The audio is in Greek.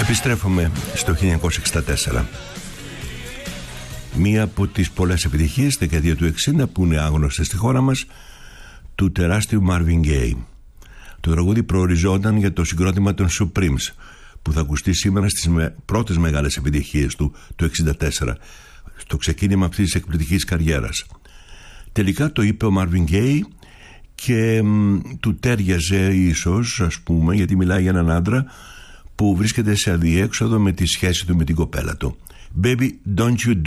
Επιστρέφουμε στο 1964. Μία από τις πολλές επιτυχίες στη δεκαετία του 60 που είναι άγνωστες στη χώρα μας, του τεράστιου Marvin Gaye. Το τραγούδι προοριζόταν για το συγκρότημα των Supremes, που θα ακουστεί σήμερα στις πρώτες μεγάλες επιτυχίες του το 1964, στο ξεκίνημα αυτής της εκπληκτικής καριέρας. Τελικά το είπε ο Marvin Gaye και του τέριαζε ίσως, ας πούμε, γιατί μιλάει για έναν άντρα που βρίσκεται σε αδιέξοδο με τη σχέση του με την κοπέλα του. Baby, don't you do